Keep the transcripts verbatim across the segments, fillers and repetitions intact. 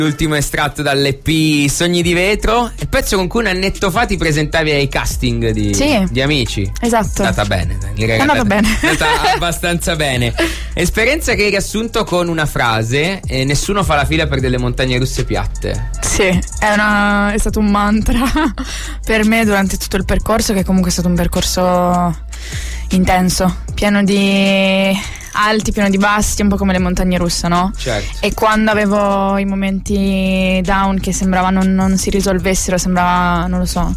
L'ultimo estratto dall'E P Sogni di Vetro, il pezzo con cui un annetto fa ti presentavi ai casting di, sì, di Amici. Esatto. È andata bene, è andata bene. È andata abbastanza bene. Esperienza che hai riassunto con una frase: eh, nessuno fa la fila per delle montagne russe piatte. Sì, è, una, è stato un mantra per me durante tutto il percorso, che comunque è stato un percorso intenso, pieno di alti, pieno di bassi, un po' come le montagne russe, no? Certo. E quando avevo i momenti down che sembrava non, non si risolvessero, sembrava, non lo so,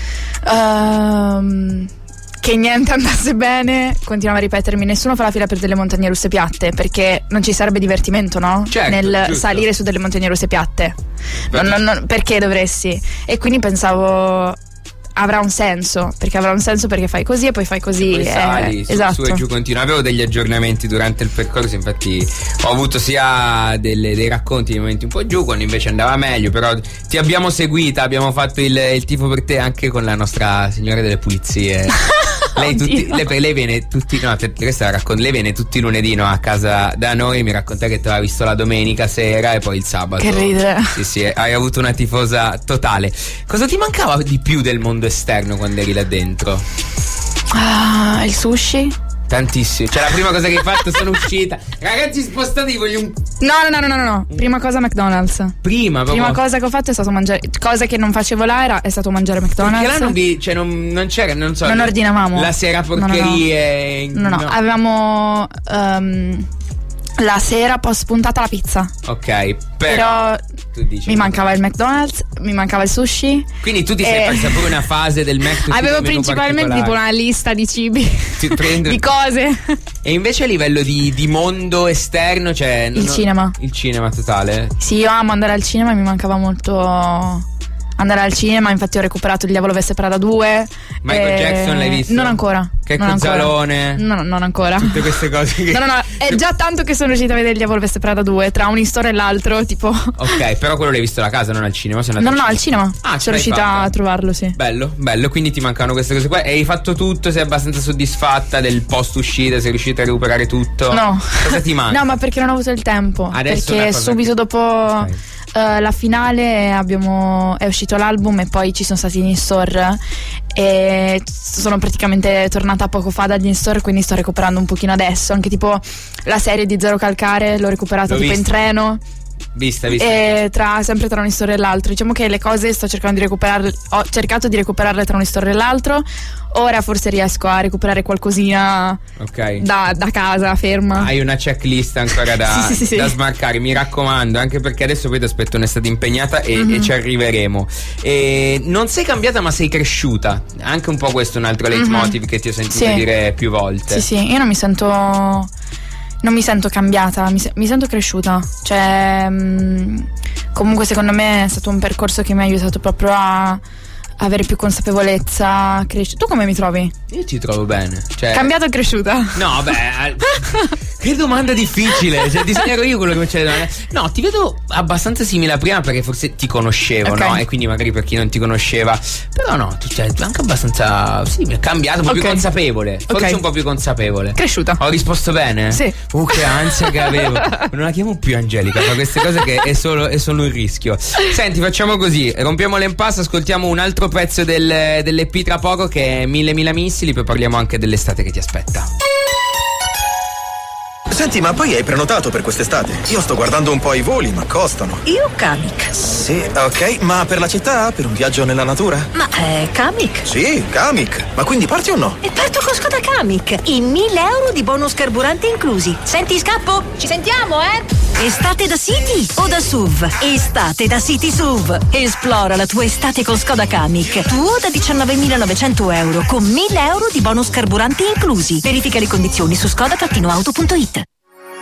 uh, che niente andasse bene, continuavo a ripetermi: nessuno fa la fila per delle montagne russe piatte, perché non ci sarebbe divertimento, no? Certo, nel giusto. salire su delle montagne russe piatte. Non, non, non, perché dovresti? E quindi pensavo avrà un senso, perché avrà un senso perché fai così e poi fai così, poi sali, eh, su, esatto. su e giù continua. Avevo degli aggiornamenti durante il percorso, infatti ho avuto sia delle, dei racconti di momenti un po' giù, quando invece andava meglio. Però ti abbiamo seguita, abbiamo fatto il, il tifo per te anche con la nostra signora delle pulizie. Lei, tutti, lei, lei viene tutti no, questa racconta, lei viene tutti i lunedì, no, a casa da noi. Mi racconta che ti aveva visto la domenica sera e poi il sabato. Che ridere. Sì, sì, hai avuto una tifosa totale. Cosa ti mancava di più del mondo esterno quando eri là dentro? Ah, il sushi? Tantissimo. Cioè, la prima cosa che hai fatto, sono uscita. Ragazzi, spostatevi, voglio un. No, no, no, no, no, no. Prima cosa McDonald's. Prima, proprio. Prima cosa che ho fatto è stato mangiare. Cosa che non facevo là era è stato mangiare McDonald's. Perché là non vi. Cioè, non, non c'era, non so. Non ordinavamo. La sera porcherie. No, no, no. no. no. Avevamo. Um, la sera post puntata la pizza. Ok, però, però tu dici, mi mancava il McDonald's, mi mancava il sushi. Quindi tu ti sei e... persa pure una fase del Mac. Avevo principalmente tipo una lista di cibi, prendo... di cose. E invece a livello di, di mondo esterno, cioè il non... cinema. Il cinema totale. Sì, io amo andare al cinema e mi mancava molto andare al cinema. Infatti ho recuperato Il Diavolo Veste Prada due. Michael e... Jackson l'hai visto? Non ancora. Che non Cozzalone? Ancora. No, non ancora. Tutte queste cose che... No, no, no, è già tanto che sono riuscita a vedere Il Diavolo Veste Prada due, tra un'historia e l'altro, tipo. Ok, però quello l'hai visto a casa, non al cinema? Sei No, no, al al cinema. Ah, sono riuscita fatta. a trovarlo, sì. Bello, bello, quindi ti mancano queste cose qua. E hai fatto tutto, sei abbastanza soddisfatta del post uscita, sei riuscita a recuperare tutto? No. Cosa ti manca? No, ma perché non ho avuto il tempo. Adesso perché subito che... dopo okay. uh, la finale abbiamo è uscito l'album e poi ci sono stati in store e sono praticamente tornata poco fa dagli in-store, quindi sto recuperando un pochino adesso. Anche tipo la serie di Zero Calcare l'ho recuperata l'ho tipo vista. in treno. Vista, vista. E tra, sempre tra un istore e l'altro. Diciamo che le cose sto cercando di recuperarle. Ho cercato di recuperarle tra un istore e l'altro. Ora forse riesco a recuperare qualcosina okay. da, da casa, ferma. Hai una checklist ancora da, sì, sì, sì, da sì. smarcare, mi raccomando, anche perché adesso poi ti aspetto un'estate impegnata e, mm-hmm. e ci arriveremo. E non sei cambiata ma sei cresciuta. Anche un po' questo è un altro leitmotiv mm-hmm. che ti ho sentito sì. dire più volte. Sì, sì, io non mi sento... Non mi sento cambiata, mi, se- mi sento cresciuta. Cioè, mh, comunque secondo me è stato un percorso che mi ha aiutato proprio a avere più consapevolezza, crescere. Tu come mi trovi? Io ti trovo bene. Cioè... Cambiata o cresciuta? No, beh, che domanda difficile. Cioè, ti spiego io quello che mi c'è da dire. No, ti vedo abbastanza simile a prima perché forse ti conoscevo, okay. no? E quindi magari per chi non ti conosceva. Però no, tu sei anche abbastanza. Sì, mi è cambiato, un po' okay. più consapevole. Forse okay. un po' più consapevole. Cresciuta. Ho risposto bene? Sì. Uh, che ansia che avevo. Non la chiamo più Angelica, fa queste cose che è solo, è solo un rischio. Senti, facciamo così: rompiamo l'impasse, ascoltiamo un altro pezzo del, dell'E P tra poco che è Mille Mila Missili, poi parliamo anche dell'estate che ti aspetta. Senti, ma poi hai prenotato per quest'estate? Io sto guardando un po' i voli, ma costano. Io Kamiq. Sì, ok, ma per la città? Per un viaggio nella natura? Ma è Kamiq? Sì, Kamiq. Ma quindi parti o no? E parto con Skoda Kamiq. In mille euro di bonus carburante inclusi. Senti, scappo? Ci sentiamo, eh? Estate da City o da S U V? Estate da City S U V. Esplora la tua estate con Skoda Kamiq. Tuo da diciannovemilanovecento euro con mille euro di bonus carburante inclusi. Verifica le condizioni su skoda auto punto it.